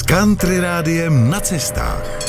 Country rádiem na cestách.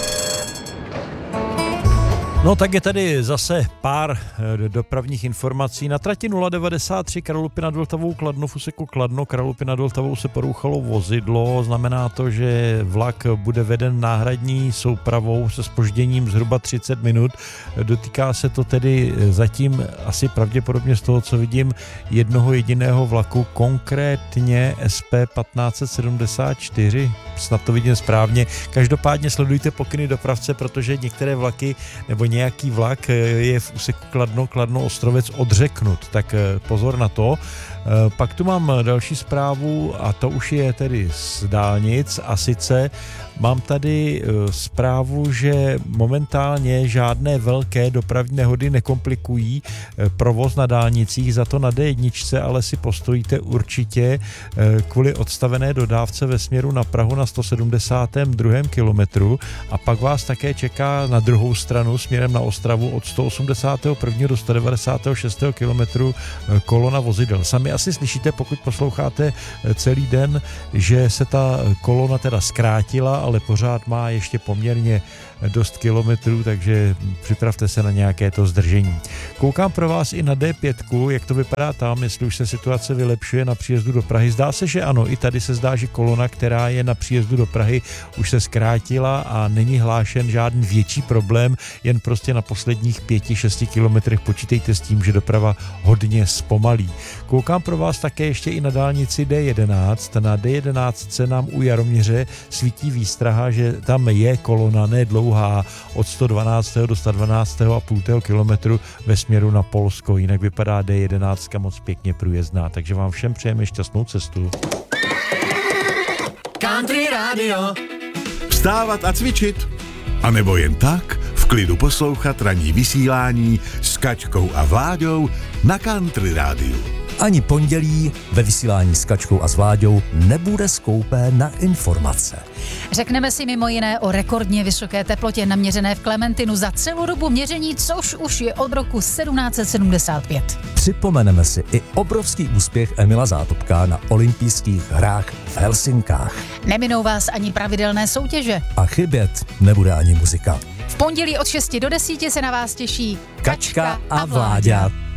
No tak je tady zase pár dopravních informací. Na trati 093 Kralupy nad Vltavou Kladno v úseku Kladno Kralupy nad Vltavou se porouchalo vozidlo. Znamená to, že vlak bude veden náhradní soupravou se zpožděním zhruba 30 minut. Dotýká se to tedy zatím asi pravděpodobně z toho, co vidím, jednoho jediného vlaku, konkrétně SP 1574. Snad to vidím správně. Každopádně sledujte pokyny dopravce, protože některé vlaky nebo nějaký vlak je v úseku Kladno Ostrovec odřeknut, tak pozor na to. Pak tu mám další zprávu a to už je tedy z dálnic a sice mám tady zprávu, že momentálně žádné velké dopravní nehody nekomplikují provoz na dálnicích, za to na D1 ale si postojíte určitě kvůli odstavené dodávce ve směru na Prahu na 172. kilometru a pak vás také čeká na druhou stranu směrem na Ostravu od 181. do 196. kilometru kolona vozidel. Sami asi slyšíte, pokud posloucháte celý den, že se ta kolona teda zkrátila, ale pořád má ještě poměrně dost kilometrů, takže připravte se na nějaké to zdržení. Koukám pro vás i na D5, jak to vypadá tam, jestli už se situace vylepšuje na příjezdu do Prahy. Zdá se, že ano, i tady se zdá, že kolona, která je na příjezdu do Prahy, už se zkrátila a není hlášen žádný větší problém, jen prostě na posledních 5-6 kilometrech počítejte s tím, že doprava hodně zpomalí. Koukám pro vás také ještě i na dálnici D11. Na D11 nám u Jaroměře svítí výstraha, že tam je kolona nedlouhá od 112. do 112,5 kilometru ve směru na Polsko. Jinak vypadá D11 moc pěkně průjezdná, takže vám všem přejeme šťastnou cestu. Country Radio. Vstávat a cvičit? A nebo jen tak v klidu poslouchat ranní vysílání s Kačkou a Vláďou na Country rádiu. Ani pondělí ve vysílání s Kačkou a s Vláďou nebude skoupé na informace. Řekneme si mimo jiné o rekordně vysoké teplotě naměřené v Klementinu za celou dobu měření, což už je od roku 1775. Připomeneme si i obrovský úspěch Emila Zátopka na olympijských hrách v Helsinkách. Neminou vás ani pravidelné soutěže. A chybět nebude ani muzika. V pondělí od 6 do 10 se na vás těší Kačka a Vláďa.